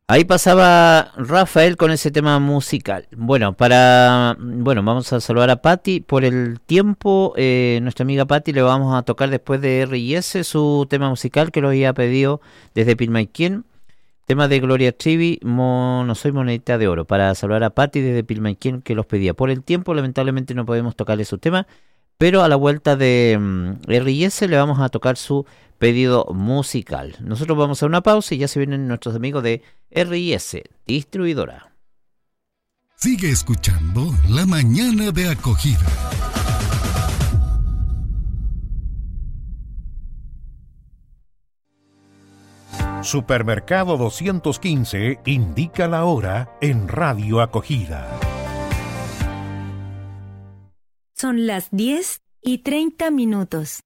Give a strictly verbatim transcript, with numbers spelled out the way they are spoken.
Ahí pasaba Rafael con ese tema musical. Bueno, para bueno, vamos a saludar a Patti. Por el tiempo, eh, nuestra amiga Patti le vamos a tocar después de R y S su tema musical que lo había pedido desde Pilmaiquén. Tema de Gloria Trevi, Mo, No soy monedita de oro. Para saludar a Patti desde Pilmaiquén que los pedía. Por el tiempo, lamentablemente no podemos tocarle su tema, pero a la vuelta de um, R y S le vamos a tocar su pedido musical. Nosotros vamos a una pausa y ya se vienen nuestros amigos de R y S, distribuidora. Sigue escuchando La Mañana de Acogida. Supermercado doscientos quince indica la hora en Radio Acogida. Son las diez y treinta minutos.